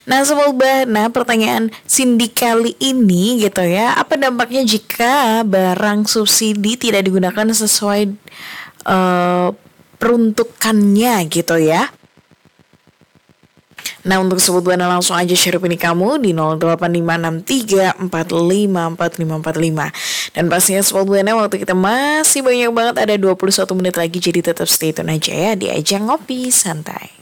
Nah Sobat Bana, pertanyaan Cindy kali ini gitu ya, apa dampaknya jika barang subsidi tidak digunakan sesuai eh, peruntukannya gitu ya? Nah untuk Sobat Bana langsung aja share opini kamu di 085634545545. Dan pastinya Sobat Bana, waktu kita masih banyak banget, ada 21 menit lagi, jadi tetap stay tune aja ya di ajang ngopi santai.